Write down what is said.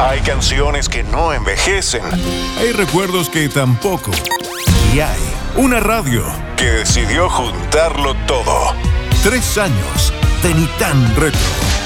Hay canciones que no envejecen. Hay recuerdos que tampoco. Y hay una radio que decidió juntarlo todo. 3 años de Ni Tan Retro.